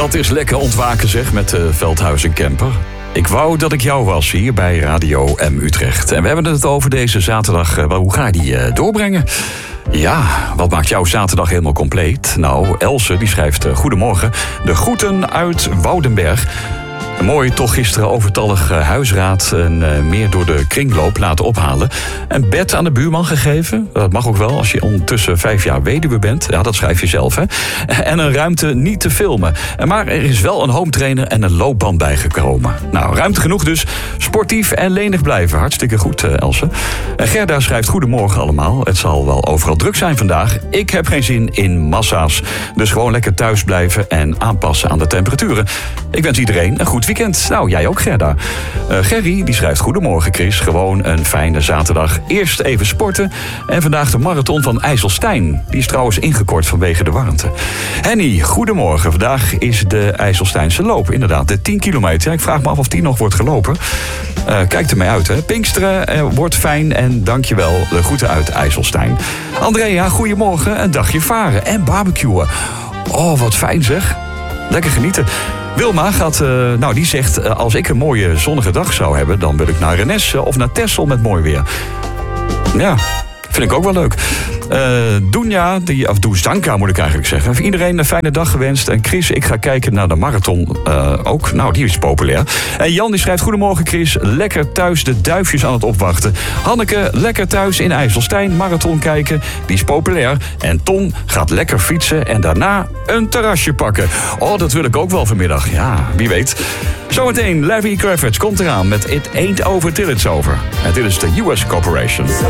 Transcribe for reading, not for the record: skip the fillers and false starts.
Dat is lekker ontwaken zeg, met Veldhuis en Kemper. Ik wou dat ik jou was hier bij Radio M Utrecht. En we hebben het over deze zaterdag. Hoe ga je die doorbrengen? Ja, wat maakt jouw zaterdag helemaal compleet? Nou, Else die schrijft goedemorgen. De groeten uit Woudenberg. Mooi toch gisteren overtallig huisraad en meer door de kringloop laten ophalen. Een bed aan de buurman gegeven. Dat mag ook wel als je ondertussen 5 jaar weduwe bent. Ja, dat schrijf je zelf, hè. En een ruimte niet te filmen. Maar er is wel een home trainer en een loopband bijgekomen. Nou, ruimte genoeg dus. Sportief en lenig blijven. Hartstikke goed, Else. Gerda schrijft goedemorgen allemaal. Het zal wel overal druk zijn vandaag. Ik heb geen zin in massa's. Dus gewoon lekker thuis blijven en aanpassen aan de temperaturen. Ik wens iedereen een goed weekend. Nou, jij ook, Gerda. Gerry, die schrijft goedemorgen, Chris. Gewoon een fijne zaterdag. Eerst even sporten. En vandaag de marathon van IJsselstein. Die is trouwens ingekort vanwege de warmte. Henny, goedemorgen. Vandaag is de IJsselsteinse loop. Inderdaad, de 10 kilometer. Ik vraag me af of die nog wordt gelopen. Kijk ermee uit, hè. Pinksteren wordt fijn en dankjewel. De groeten uit IJsselstein. Andrea, goedemorgen. Een dagje varen en barbecuen. Oh, wat fijn zeg. Lekker genieten. Wilma gaat, die zegt, als ik een mooie zonnige dag zou hebben, dan wil ik naar Renesse of naar Texel met mooi weer. Ja, vind ik ook wel leuk. Dunja, of Doestanka moet ik eigenlijk zeggen. Voor iedereen een fijne dag gewenst. En Chris, ik ga kijken naar de marathon ook. Nou, die is populair. En Jan die schrijft, goedemorgen Chris. Lekker thuis de duifjes aan het opwachten. Hanneke, lekker thuis in IJsselstein. Marathon kijken, die is populair. En Tom gaat lekker fietsen en daarna een terrasje pakken. Oh, dat wil ik ook wel vanmiddag. Ja, wie weet. Zometeen, Larry Kravitz komt eraan met It Ain't Over Till It's Over. En dit is de US Corporation.